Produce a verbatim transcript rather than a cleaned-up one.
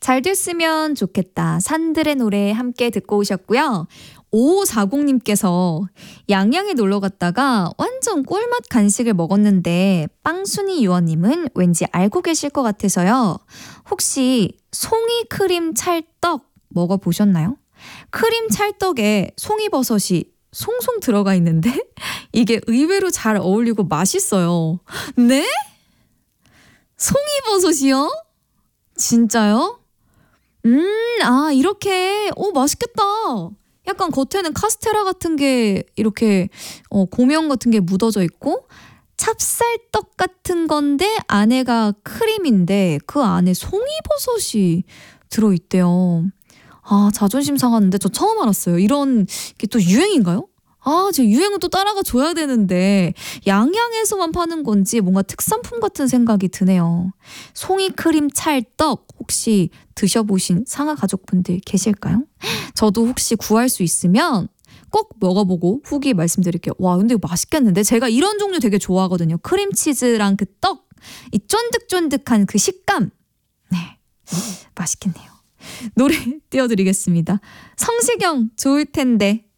잘 됐으면 좋겠다. 산들의 노래 함께 듣고 오셨고요. 오오사공님께서 양양에 놀러 갔다가 완전 꿀맛 간식을 먹었는데 빵순이 유원님은 왠지 알고 계실 것 같아서요. 혹시 송이 크림 찰떡 먹어보셨나요? 크림 찰떡에 송이버섯이 송송 들어가 있는데 이게 의외로 잘 어울리고 맛있어요. 네? 송이버섯이요? 진짜요? 음, 아, 이렇게, 오, 맛있겠다. 약간 겉에는 카스테라 같은 게 이렇게 어, 고명 같은 게 묻어져 있고 찹쌀떡 같은 건데 안에가 크림인데 그 안에 송이버섯이 들어있대요. 아, 자존심 상하는데 저 처음 알았어요. 이런 게 또 유행인가요? 아, 제 유행은 또 따라가 줘야 되는데 양양에서만 파는 건지 뭔가 특산품 같은 생각이 드네요. 송이크림 찰떡 혹시 드셔보신 상하 가족분들 계실까요? 저도 혹시 구할 수 있으면 꼭 먹어보고 후기 말씀드릴게요. 와, 근데 이거 맛있겠는데? 제가 이런 종류 되게 좋아하거든요. 크림치즈랑 그 떡, 이 쫀득쫀득한 그 식감. 네, 맛있겠네요. 노래 띄워드리겠습니다. 성시경 좋을 텐데.